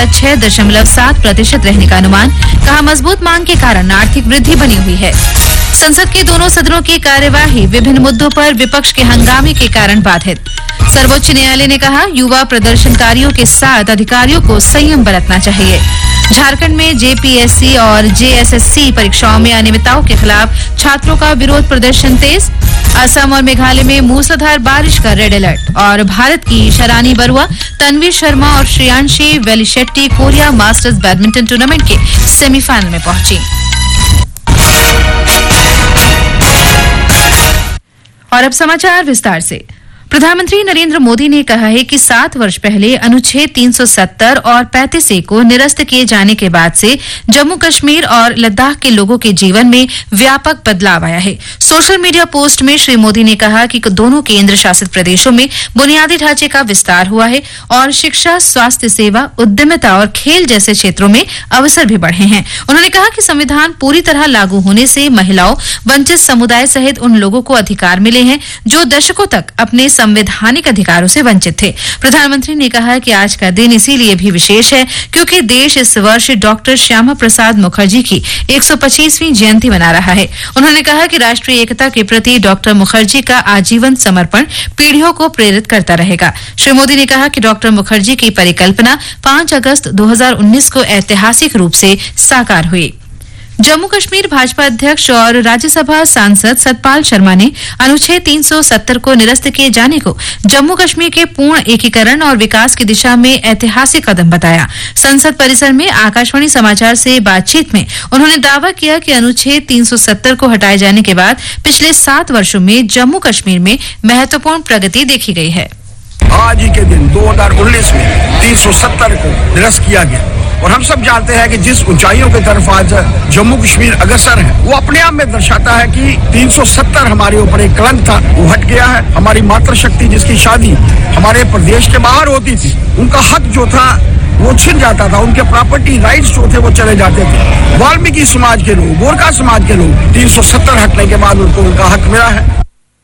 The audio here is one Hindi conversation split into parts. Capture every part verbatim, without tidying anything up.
तक छह दशमलव सात प्रतिशत रहने का अनुमान। कहा, मजबूत मांग के कारण आर्थिक वृद्धि बनी हुई है। संसद के दोनों सदनों की कार्यवाही विभिन्न मुद्दों पर विपक्ष के हंगामे के कारण बाधित। सर्वोच्च न्यायालय ने कहा, युवा प्रदर्शनकारियों के साथ अधिकारियों को संयम बरतना चाहिए। झारखंड में जेपीएससी और जेएसएससी परीक्षाओं में अनियमितताओं के खिलाफ छात्रों का विरोध प्रदर्शन तेज। असम और मेघालय में मूसलाधार बारिश का रेड अलर्ट। और भारत की शरानी बरुआ, तन्वी शर्मा और Shreyanshi वेलिशेट्टी Korea masters badminton tournament के सेमीफाइनल में पहुंची। और अब समाचार विस्तार से। प्रधानमंत्री नरेंद्र मोदी ने कहा है कि सात वर्ष पहले अनुच्छेद तीन सौ सत्तर और पैंतीस ए को निरस्त किए जाने के बाद से जम्मू कश्मीर और लद्दाख के लोगों के जीवन में व्यापक बदलाव आया है। सोशल मीडिया पोस्ट में श्री मोदी ने कहा कि दोनों केंद्र शासित प्रदेशों में बुनियादी ढांचे का विस्तार हुआ है और शिक्षा, स्वास्थ्य सेवा, उद्यमिता और खेल जैसे क्षेत्रों में अवसर भी बढ़े हैं। उन्होंने कहा कि संविधान पूरी तरह लागू होने से महिलाओं, वंचित समुदाय सहित उन लोगों को अधिकार मिले हैं जो दशकों तक अपने संवैधानिक अधिकारों से वंचित थे। प्रधानमंत्री ने कहा कि आज का दिन इसीलिए भी विशेष है क्योंकि देश इस वर्ष डॉक्टर श्यामा प्रसाद मुखर्जी की एक सौ पच्चीसवीं जयंती मना रहा है। उन्होंने कहा कि राष्ट्रीय एकता के प्रति डॉक्टर मुखर्जी का आजीवन समर्पण पीढ़ियों को प्रेरित करता रहेगा। श्री मोदी ने कहा कि डॉक्टर मुखर्जी की परिकल्पना पांच अगस्त दो हज़ार उन्नीस को ऐतिहासिक रूप से साकार हुई। जम्मू कश्मीर भाजपा अध्यक्ष और राज्यसभा सांसद सतपाल शर्मा ने अनुच्छेद तीन सौ सत्तर को निरस्त किए जाने को जम्मू कश्मीर के पूर्ण एकीकरण और विकास की दिशा में ऐतिहासिक कदम बताया। संसद परिसर में आकाशवाणी समाचार से बातचीत में उन्होंने दावा किया कि अनुच्छेद तीन सौ सत्तर को हटाए जाने के बाद पिछले सात वर्षों में जम्मू कश्मीर में महत्वपूर्ण प्रगति देखी गई है। आज ही के दिन दो हज़ार उन्नीस में तीन सौ सत्तर को निरस्त किया गया और हम सब जानते हैं कि जिस ऊंचाइयों की तरफ आज जम्मू कश्मीर अग्रसर है वो अपने आप में दर्शाता है कि तीन सौ सत्तर हमारे ऊपर एक कलंक था, वो हट गया है। हमारी मातृशक्ति जिसकी शादी हमारे प्रदेश के बाहर होती थी, उनका हक जो था वो छिन जाता था, उनके प्रॉपर्टी राइट्स जो थे वो चले जाते थे। वाल्मीकि समाज के लोग, गोरखा समाज के लोग तीन सौ सत्तर हटने के बाद उनको उनका हक मिला है।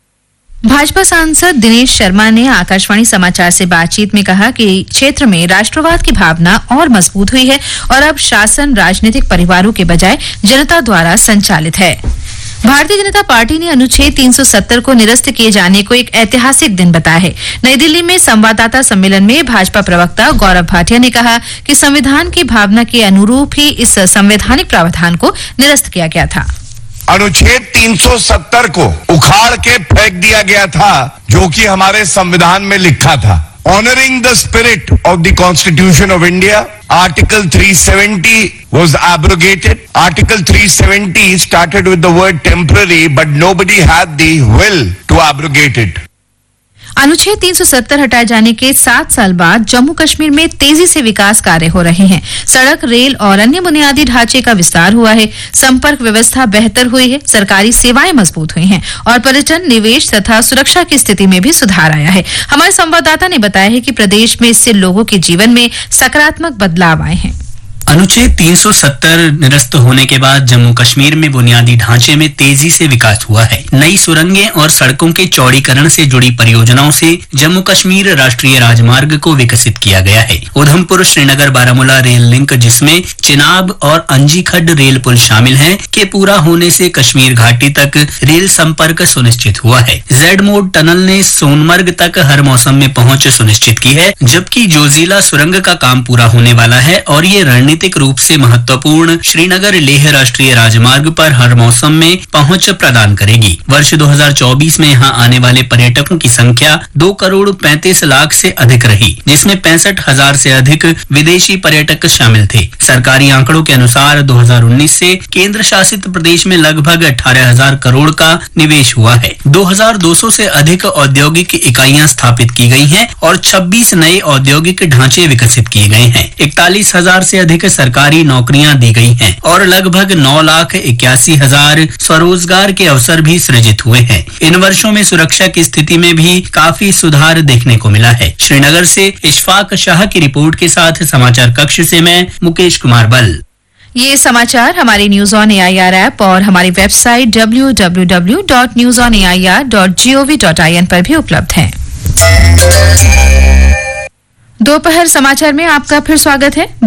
भाजपा सांसद दिनेश शर्मा ने आकाशवाणी समाचार से बातचीत में कहा कि क्षेत्र में राष्ट्रवाद की भावना और मजबूत हुई है और अब शासन राजनीतिक परिवारों के बजाय जनता द्वारा संचालित है। भारतीय जनता पार्टी ने अनुच्छेद तीन सौ सत्तर को निरस्त किए जाने को एक ऐतिहासिक दिन बताया है। नई दिल्ली में संवाददाता सम्मेलन में भाजपा प्रवक्ता गौरव भाटिया ने कहा कि संविधान की भावना के अनुरूप ही इस संवैधानिक प्रावधान को निरस्त किया गया था। अनुच्छेद तीन सौ सत्तर को उखाड़ के फेंक दिया गया था जो कि हमारे संविधान में लिखा था। Honouring the spirit of the constitution of India, article तीन सौ सत्तर was abrogated. Article तीन सौ सत्तर started with the word temporary, but nobody had the will to abrogate it. अनुच्छेद तीन सौ सत्तर हटाए जाने के सात साल बाद जम्मू कश्मीर में तेजी से विकास कार्य हो रहे हैं। सड़क, रेल और अन्य बुनियादी ढांचे का विस्तार हुआ है, संपर्क व्यवस्था बेहतर हुई है, सरकारी सेवाएं मजबूत हुई हैं और पर्यटन, निवेश तथा सुरक्षा की स्थिति में भी सुधार आया है। हमारे संवाददाता ने बताया है कि प्रदेश में इससे लोगों के जीवन में सकारात्मक बदलाव आए हैं। अनुच्छेद तीन सौ सत्तर निरस्त होने के बाद जम्मू कश्मीर में बुनियादी ढांचे में तेजी से विकास हुआ है। नई सुरंगें और सड़कों के चौड़ीकरण से जुड़ी परियोजनाओं से जम्मू कश्मीर राष्ट्रीय राजमार्ग को विकसित किया गया है। उधमपुर श्रीनगर बारामूला रेल लिंक, जिसमें चिनाब और अंजीखड रेल पुल शामिल हैं, के पूरा होने से कश्मीर घाटी तक रेल संपर्क सुनिश्चित हुआ है। जेड मोड टनल ने सोनमर्ग तक हर मौसम में पहुंच सुनिश्चित की है, जबकि जोजिला सुरंग का काम पूरा होने वाला है और ये रणनीतिक रूप से महत्वपूर्ण श्रीनगर लेह राष्ट्रीय राजमार्ग पर हर मौसम में पहुंच प्रदान करेगी। वर्ष दो हज़ार चौबीस में यहां आने वाले पर्यटकों की संख्या दो करोड़ पैंतीस लाख से अधिक रही, जिसमें पैंसठ हजार से अधिक विदेशी पर्यटक शामिल थे। सरकारी आंकड़ों के अनुसार दो हज़ार उन्नीस से केंद्र शासित प्रदेश में लगभग अठारह हजार करोड़ का निवेश हुआ है। दो हज़ार दो सौ से अधिक औद्योगिक इकाइयां स्थापित की गई हैं और छब्बीस नए औद्योगिक ढांचे विकसित किए गए हैं। इकतालीस हजार से अधिक सरकारी नौकरियां दी गई हैं और लगभग नौ लाख इक्यासी हजार स्वरोजगार के अवसर भी सृजित हुए हैं। इन वर्षों में सुरक्षा की स्थिति में भी काफी सुधार देखने को मिला है। श्रीनगर से इशफाक शाह की रिपोर्ट के साथ समाचार कक्ष से मैं मुकेश कुमार बल। ये समाचार हमारे न्यूज ऑन एआईआर ऐप और हमारी website W W W dot news on A I R dot G O V dot I N पर भी उपलब्ध हैं। दोपहर समाचार में आपका फिर स्वागत है।